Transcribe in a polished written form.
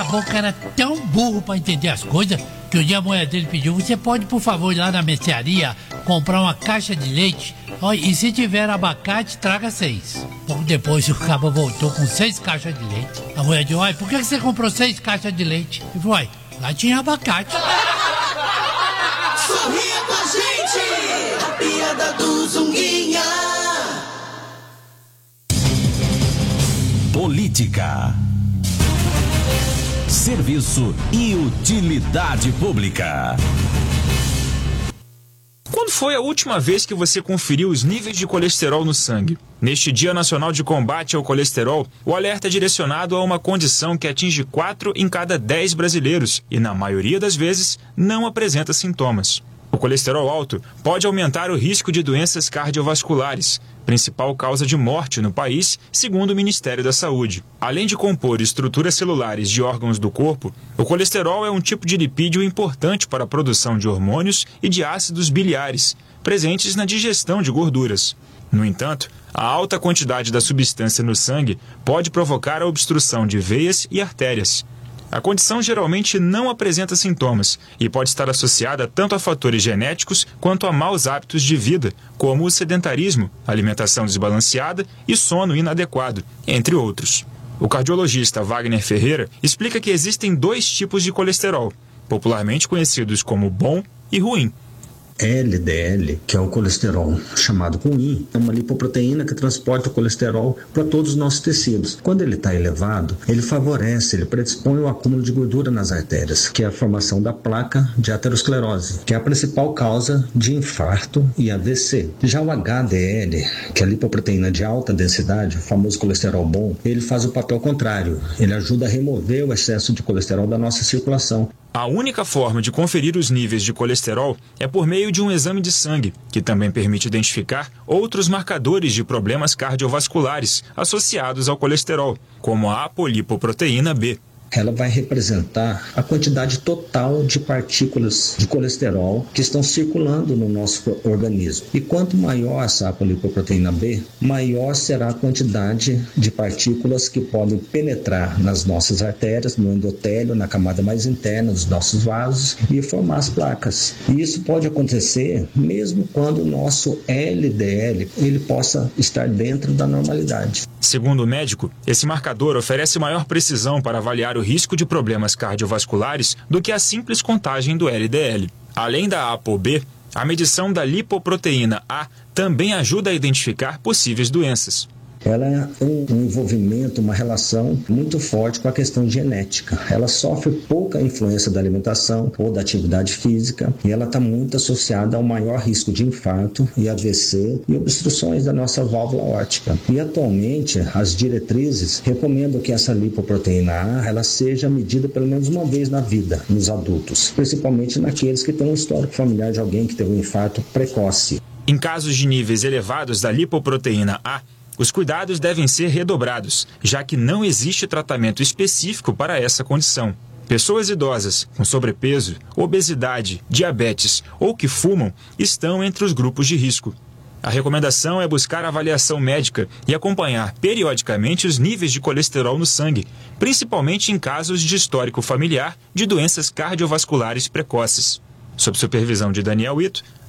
Caboclo era tão burro pra entender as coisas que um dia a mulher dele pediu: você pode, por favor, ir lá na mercearia comprar uma caixa de leite? Ó, e se tiver abacate, traga 6. Pouco depois o cabo voltou com 6 caixas de leite. A mulher disse: por que você comprou 6 caixas de leite? Ele falou: lá tinha abacate. Sorria com a gente, a piada do Zunguinha. Política, serviço e utilidade pública. Quando foi a última vez que você conferiu os níveis de colesterol no sangue? Neste Dia Nacional de Combate ao Colesterol, o alerta é direcionado a uma condição que atinge 4 em cada 10 brasileiros e, na maioria das vezes, não apresenta sintomas. O colesterol alto pode aumentar o risco de doenças cardiovasculares, principal causa de morte no país, segundo o Ministério da Saúde. Além de compor estruturas celulares de órgãos do corpo, o colesterol é um tipo de lipídio importante para a produção de hormônios e de ácidos biliares, presentes na digestão de gorduras. No entanto, a alta quantidade da substância no sangue pode provocar a obstrução de veias e artérias. A condição geralmente não apresenta sintomas e pode estar associada tanto a fatores genéticos quanto a maus hábitos de vida, como o sedentarismo, alimentação desbalanceada e sono inadequado, entre outros. O cardiologista Wagner Ferreira explica que existem 2 tipos de colesterol, popularmente conhecidos como bom e ruim. LDL, que é o colesterol chamado ruim, é uma lipoproteína que transporta o colesterol para todos os nossos tecidos. Quando ele está elevado, ele favorece, ele predispõe o acúmulo de gordura nas artérias, que é a formação da placa de aterosclerose, que é a principal causa de infarto e AVC. Já o HDL, que é a lipoproteína de alta densidade, o famoso colesterol bom, ele faz o papel contrário, ele ajuda a remover o excesso de colesterol da nossa circulação. A única forma de conferir os níveis de colesterol é por meio de um exame de sangue, que também permite identificar outros marcadores de problemas cardiovasculares associados ao colesterol, como a apolipoproteína B. Ela vai representar a quantidade total de partículas de colesterol que estão circulando no nosso organismo. E quanto maior essa apolipoproteína B, maior será a quantidade de partículas que podem penetrar nas nossas artérias, no endotélio, na camada mais interna dos nossos vasos e formar as placas. E isso pode acontecer mesmo quando o nosso LDL ele possa estar dentro da normalidade. Segundo o médico, esse marcador oferece maior precisão para avaliar o risco de problemas cardiovasculares do que a simples contagem do LDL. Além da ApoB, a medição da lipoproteína A também ajuda a identificar possíveis doenças. Ela é um envolvimento, uma relação muito forte com a questão genética. Ela sofre pouca influência da alimentação ou da atividade física e ela está muito associada ao maior risco de infarto e AVC e obstruções da nossa válvula aórtica. E atualmente as diretrizes recomendam que essa lipoproteína A ela seja medida pelo menos uma vez na vida nos adultos, principalmente naqueles que têm um histórico familiar de alguém que teve um infarto precoce. Em casos de níveis elevados da lipoproteína A, os cuidados devem ser redobrados, já que não existe tratamento específico para essa condição. Pessoas idosas com sobrepeso, obesidade, diabetes ou que fumam estão entre os grupos de risco. A recomendação é buscar avaliação médica e acompanhar periodicamente os níveis de colesterol no sangue, principalmente em casos de histórico familiar de doenças cardiovasculares precoces. Sob supervisão de Daniel Ito,